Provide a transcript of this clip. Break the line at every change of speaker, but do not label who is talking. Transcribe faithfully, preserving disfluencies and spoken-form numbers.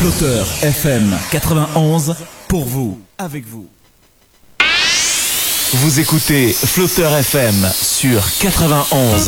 Flotteur F M quatre-vingt-onze, pour vous, avec vous. Vous écoutez Flotteur F M sur quatre-vingt-onze.